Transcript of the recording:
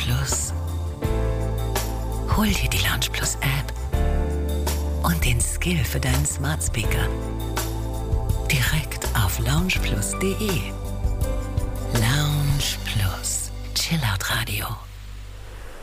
Plus. Hol dir die Lounge Plus App und den Skill für deinen Smart Speaker. Direkt auf loungeplus.de. Lounge Plus. Chillout Radio.